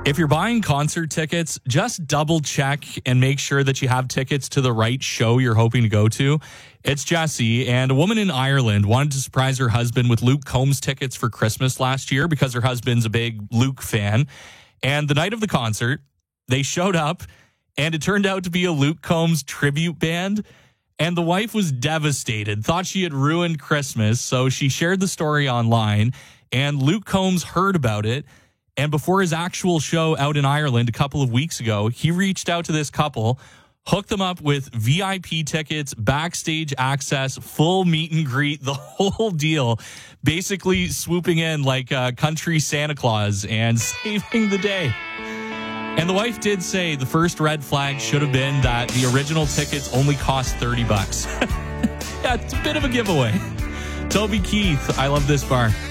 If you're buying concert tickets, just double check and make sure that you have tickets to the right show you're hoping to go to. It's Jessie, and a woman in Ireland wanted to surprise her husband with Luke Combs tickets for Christmas last year because her husband's a big Luke fan. And the night of the concert, they showed up, and it turned out to be a Luke Combs tribute band. And the wife was devastated, thought she had ruined Christmas, so she shared the story online, and Luke Combs heard about it. And before his actual show out in Ireland a couple of weeks ago, he reached out to this couple, hooked them up with VIP tickets, backstage access, full meet and greet, the whole deal, basically swooping in like a country Santa Claus and saving the day. And the wife did say the first red flag should have been that the original tickets only cost $30. Yeah, it's a bit of a giveaway. Toby Keith, I love this bar.